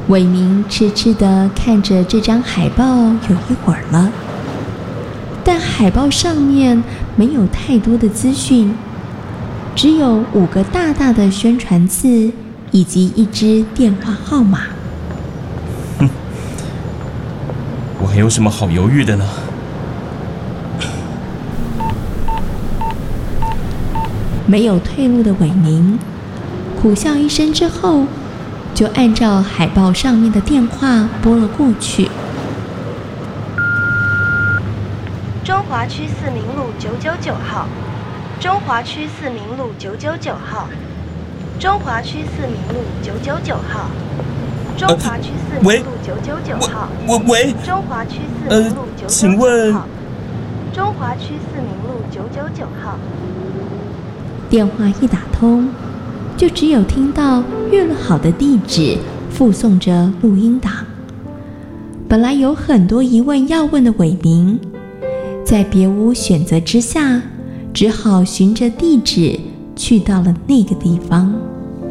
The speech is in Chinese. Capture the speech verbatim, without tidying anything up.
伟明痴痴地看着这张海报有一会儿了，但海报上面没有太多的资讯，只有五个大大的宣传字以及一支电话号码。 哼，我还有什么好犹豫的呢？ 没有退路的伟明苦笑一声之后，就按照海报上面的电话拨了过去。 中华区四民路九九九号，中华区四民路九九九号，中华区四民路九九九号，中华区四民路九九九号。 喂喂， 中华区四民路九九九号。 请问， 中华区四民路九九九号。 电话一打通，就只有听到约了好的地址附送着录音档。本来有很多疑问要问的伟明，在别无选择之下，只好循着地址去到了那个地方。